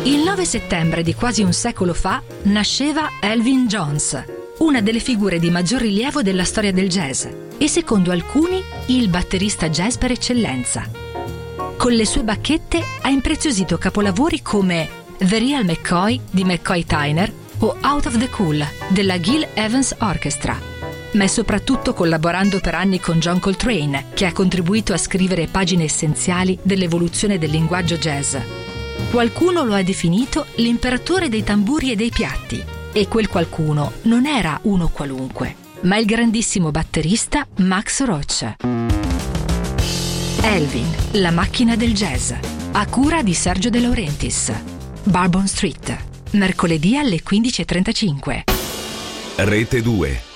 Il 9 settembre di quasi un secolo fa nasceva Elvin Jones, una delle figure di maggior rilievo della storia del jazz e secondo alcuni il batterista jazz per eccellenza. Con le sue bacchette ha impreziosito capolavori come The Real McCoy di McCoy Tyner o Out of the Cool della Gil Evans Orchestra, ma è soprattutto collaborando per anni con John Coltrane che ha contribuito a scrivere pagine essenziali dell'evoluzione del linguaggio jazz. Qualcuno lo ha definito l'imperatore dei tamburi e dei piatti, e quel qualcuno non era uno qualunque, ma il grandissimo batterista Max Roach. Elvin, la macchina del jazz, a cura di Sergio De Laurentiis. Bourbon Street, mercoledì alle 15:35. Rete 2.